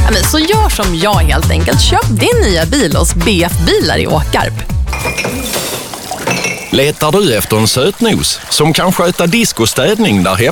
Ja, men så gör som jag helt enkelt. Köp din nya bil hos BF Bilar i Åkarp. Letar du efter en sötnos som kan sköta disk och städning där hemma?